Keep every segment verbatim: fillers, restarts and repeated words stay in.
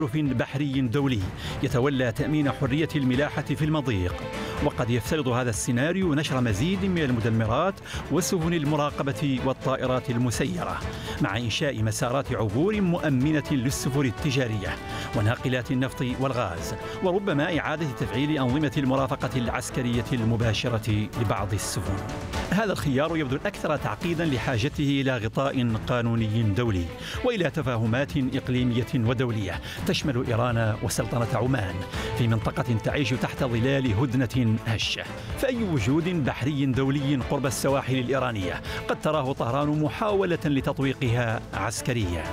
بحري دولي يتولى تأمين حرية الملاحة في المضيق، وقد يفترض هذا السيناريو نشر مزيد من المدمرات والسفن المراقبة والطائرات المسيرة، مع إنشاء مسارات عبور مؤمنة للسفن التجارية وناقلات النفط والغاز، وربما إعادة تفعيل أنظمة المرافقة العسكرية المباشرة لبعض السفن. هذا الخيار يبدو الأكثر تعقيدا لحاجته إلى غطاء قانوني دولي وإلى تفاهمات إقليمية ودولية تشمل إيران وسلطنة عمان في منطقة تعيش تحت ظلال هدنة هشة. فأي وجود بحري دولي قرب السواحل الإيرانية قد تراه طهران محاولة لتطويقها عسكريا.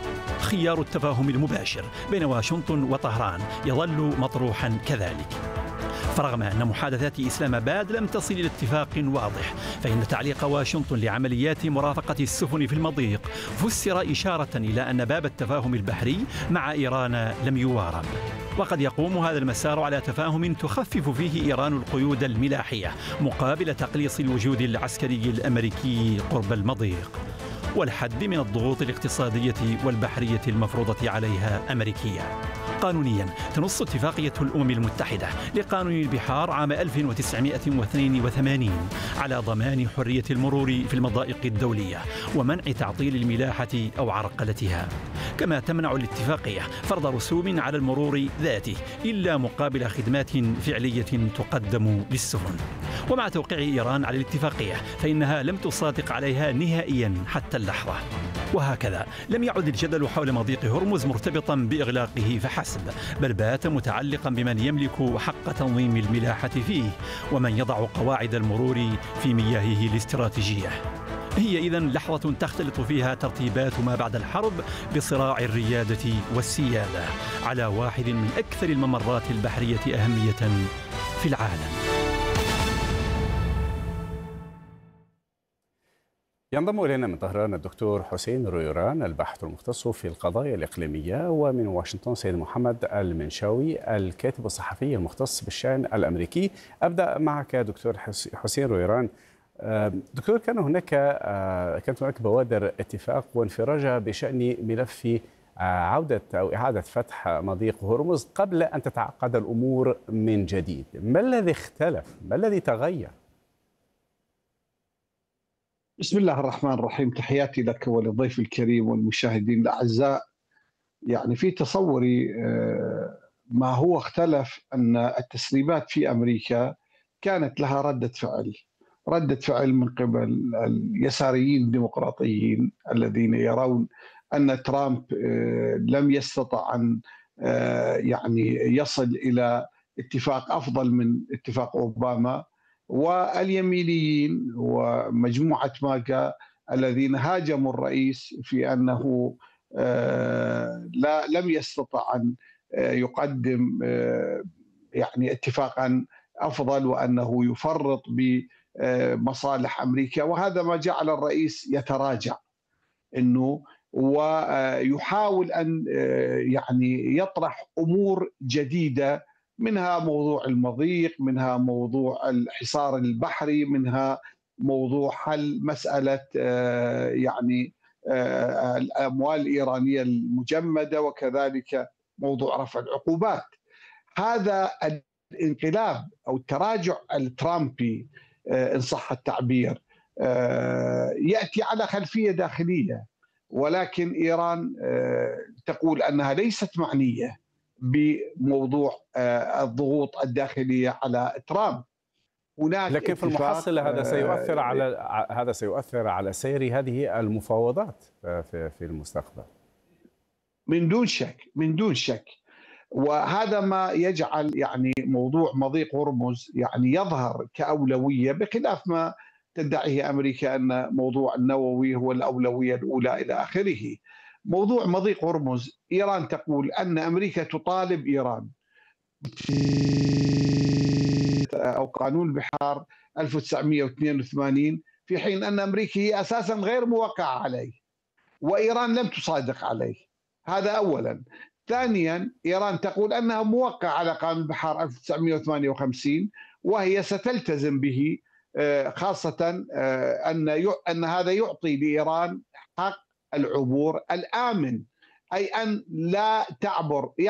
خيار التفاهم المباشر بين واشنطن وطهران يظل مطروحا كذلك، فرغم أن محادثات إسلام آباد لم تصل إلى اتفاق واضح، فإن تعليق واشنطن لعمليات مرافقة السفن في المضيق فسر إشارة إلى أن باب التفاهم البحري مع إيران لم يوارب، وقد يقوم هذا المسار على تفاهم تخفف فيه إيران القيود الملاحية مقابل تقليص الوجود العسكري الأمريكي قرب المضيق والحد من الضغوط الاقتصادية والبحرية المفروضة عليها أمريكيا. قانونيا تنص اتفاقية الأمم المتحدة لقانون البحار عام ألف وتسعمائة واثنين وثمانين على ضمان حرية المرور في المضائق الدولية ومنع تعطيل الملاحة أو عرقلتها، كما تمنع الاتفاقية فرض رسوم على المرور ذاته إلا مقابل خدمات فعلية تقدم للسفن. ومع توقيع إيران على الاتفاقية فإنها لم تصادق عليها نهائيا حتى اللحظة. وهكذا لم يعد الجدل حول مضيق هرمز مرتبطا بإغلاقه فحسب، بل بات متعلقا بمن يملك حق تنظيم الملاحة فيه ومن يضع قواعد المرور في مياهه الاستراتيجية. هي إذن لحظة تختلط فيها ترتيبات ما بعد الحرب بصراع الريادة والسيادة على واحد من أكثر الممرات البحرية أهمية في العالم. ينضم إلينا من طهران الدكتور حسين رويران الباحث المختص في القضايا الإقليمية، ومن واشنطن سيد محمد المنشاوي الكاتب الصحفي المختص بالشأن الأمريكي. أبدأ معك دكتور حسين رويران. دكتور، كان هناك كانت هناك بوادر اتفاق وانفراجة بشأن ملف عودة أو إعادة فتح مضيق هرمز قبل أن تتعقد الأمور من جديد. ما الذي اختلف؟ ما الذي تغير؟ بسم الله الرحمن الرحيم، تحياتي لك وللضيف الكريم والمشاهدين الأعزاء. يعني في تصوري ما هو اختلف أن التسريبات في أمريكا كانت لها ردة فعل ردة فعل من قبل اليساريين الديمقراطيين الذين يرون أن ترامب لم يستطع أن يعني يصل إلى اتفاق أفضل من اتفاق أوباما، واليمينيين ومجموعة ماجا الذين هاجموا الرئيس في أنه لا لم يستطع أن يقدم يعني اتفاقا أفضل وأنه يفرط بمصالح أمريكا، وهذا ما جعل الرئيس يتراجع أنه ويحاول أن يعني يطرح أمور جديدة، منها موضوع المضيق، منها موضوع الحصار البحري، منها موضوع حل مسألة يعني الأموال الإيرانية المجمدة، وكذلك موضوع رفع العقوبات. هذا الانقلاب أو التراجع الترامبي إن صح التعبير يأتي على خلفية داخلية، ولكن إيران تقول أنها ليست معنية بموضوع الضغوط الداخلية على ترامب. هناك لكن في المحصلة هذا سيؤثر على هذا سيؤثر على سير هذه المفاوضات في في المستقبل من دون شك من دون شك وهذا ما يجعل يعني موضوع مضيق هرمز يعني يظهر كأولوية، بخلاف ما تدعيه أمريكا أن موضوع النووي هو الأولوية الأولى إلى آخره. موضوع مضيق هرمز، إيران تقول أن أمريكا تطالب إيران أو قانون البحار ألف وتسعمائة واثنين وثمانين، في حين أن أمريكا هي أساسا غير موقعة عليه وإيران لم تصادق عليه. هذا أولا. ثانيا، إيران تقول أنها موقعة على قانون البحار ألف وتسعمائة وثمانية وخمسين وهي ستلتزم به، خاصة أن أن هذا يعطي لإيران حق العبور الآمن أي أن لا تعبر